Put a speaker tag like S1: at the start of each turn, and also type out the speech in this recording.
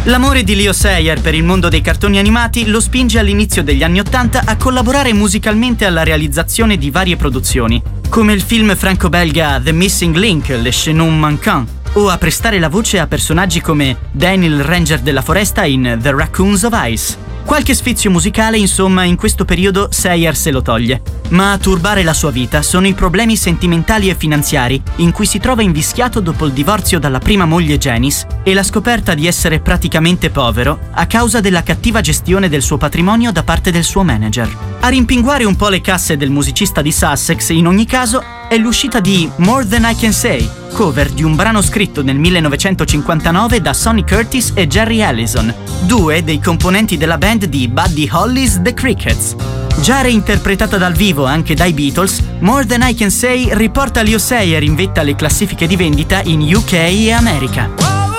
S1: L'amore di Leo Sayer per il mondo dei cartoni animati lo spinge all'inizio degli anni '80 a collaborare musicalmente alla realizzazione di varie produzioni, come il film franco-belga The Missing Link, Le Chaînon Manquant, o a prestare la voce a personaggi come Danny il Ranger della foresta in The Raccoons of Ice. Qualche sfizio musicale, insomma, in questo periodo Sayer se lo toglie. Ma a turbare la sua vita sono i problemi sentimentali e finanziari in cui si trova invischiato dopo il divorzio dalla prima moglie Janice e la scoperta di essere praticamente povero a causa della cattiva gestione del suo patrimonio da parte del suo manager. A rimpinguare un po' le casse del musicista di Sussex, in ogni caso, è l'uscita di More Than I Can Say, cover di un brano scritto nel 1959 da Sonny Curtis e Jerry Allison, due dei componenti della band di Buddy Holly's The Crickets. Già reinterpretata dal vivo anche dai Beatles, More Than I Can Say riporta Leo Sayer in vetta alle classifiche di vendita in UK e America.